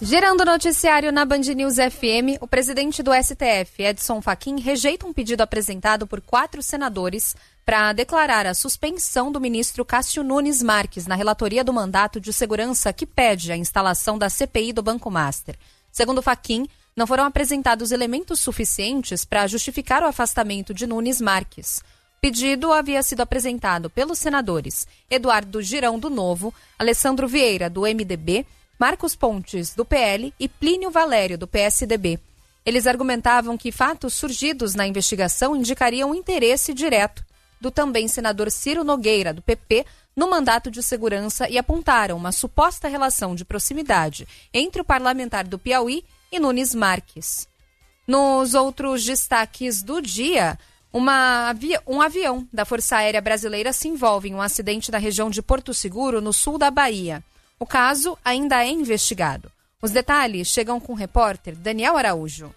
Girando o noticiário na Band News FM, o presidente do STF, Edson Fachin, rejeita um pedido apresentado por 4 senadores para declarar a suspensão do ministro Cássio Nunes Marques na relatoria do mandato de segurança que pede a instalação da CPI do Banco Master. Segundo Fachin, não foram apresentados elementos suficientes para justificar o afastamento de Nunes Marques. O pedido havia sido apresentado pelos senadores Eduardo Girão, do Novo, Alessandro Vieira, do MDB, Marcos Pontes, do PL, e Plínio Valério, do PSDB. Eles argumentavam que fatos surgidos na investigação indicariam interesse direto do também senador Ciro Nogueira, do PP, no mandato de segurança e apontaram uma suposta relação de proximidade entre o parlamentar do Piauí e Nunes Marques. Nos outros destaques do dia, um avião da Força Aérea Brasileira se envolve em um acidente na região de Porto Seguro, no sul da Bahia. O caso ainda é investigado. Os detalhes chegam com o repórter Daniel Araújo.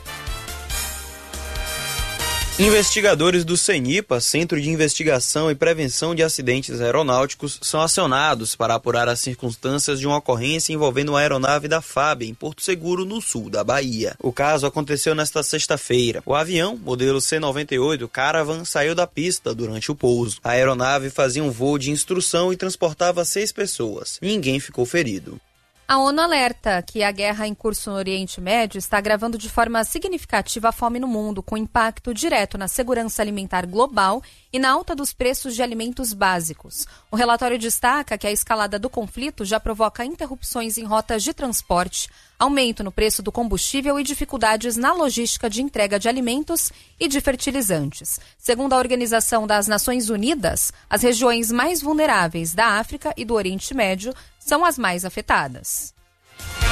Investigadores do CENIPA, Centro de Investigação e Prevenção de Acidentes Aeronáuticos, são acionados para apurar as circunstâncias de uma ocorrência envolvendo uma aeronave da FAB em Porto Seguro, no sul da Bahia. O caso aconteceu nesta sexta-feira. O avião, modelo C-98 Caravan, saiu da pista durante o pouso. A aeronave fazia um voo de instrução e transportava 6 pessoas. Ninguém ficou ferido. A ONU alerta que a guerra em curso no Oriente Médio está agravando de forma significativa a fome no mundo, com impacto direto na segurança alimentar global e na alta dos preços de alimentos básicos. O relatório destaca que a escalada do conflito já provoca interrupções em rotas de transporte, aumento no preço do combustível e dificuldades na logística de entrega de alimentos e de fertilizantes. Segundo a Organização das Nações Unidas, as regiões mais vulneráveis da África e do Oriente Médio são as mais afetadas.